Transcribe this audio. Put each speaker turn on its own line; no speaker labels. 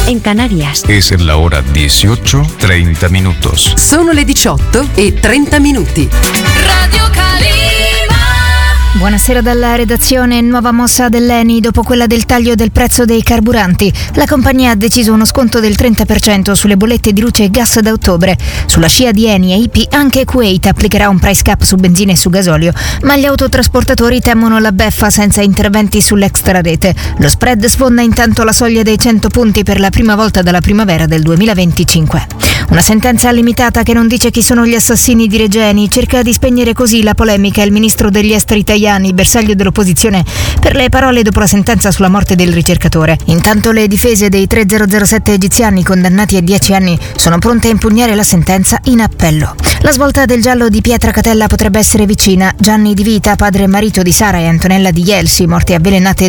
en Canarias.
Es la hora 18:30 minutos.
Sono le 18:30.
Radio Calima.
Buonasera dalla redazione. Nuova mossa dell'ENI dopo quella del taglio del prezzo dei carburanti. La compagnia ha deciso uno sconto del 30% sulle bollette di luce e gas da ottobre. Sulla scia di ENI e IP anche Kuwait applicherà un price cap su benzina e su gasolio, ma gli autotrasportatori temono la beffa senza interventi sull'extrarete. Lo spread sfonda intanto la soglia dei 100 punti per la prima volta dalla primavera del 2025. Una sentenza limitata che non dice chi sono gli assassini di Regeni, cerca di spegnere così la polemica il ministro degli esteri Tajani, bersaglio dell'opposizione per le parole dopo la sentenza sulla morte del ricercatore. Intanto le difese dei 3007 egiziani condannati a 10 anni sono pronte a impugnare la sentenza in appello. La svolta del giallo di Pietra Catella potrebbe essere vicina. Gianni Di Vita, padre e marito di Sara e Antonella Di Jelsi, morte avvelenate